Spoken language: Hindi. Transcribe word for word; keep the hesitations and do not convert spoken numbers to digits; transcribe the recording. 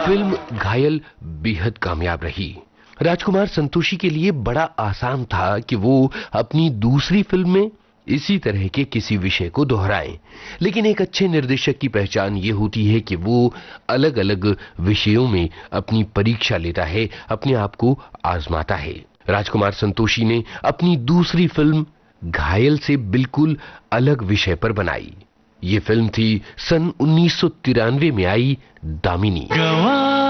फिल्म घायल बेहद कामयाब रही। राजकुमार संतोषी के लिए बड़ा आसान था कि वो अपनी दूसरी फिल्म में इसी तरह के किसी विषय को दोहराएं, लेकिन एक अच्छे निर्देशक की पहचान ये होती है कि वो अलग अलग विषयों में अपनी परीक्षा लेता है, अपने आप को आजमाता है। राजकुमार संतोषी ने अपनी दूसरी फिल्म घायल से बिल्कुल अलग विषय पर बनाई। ये फिल्म थी सन उन्नीस सौ तिरानवे में आई दामिनी।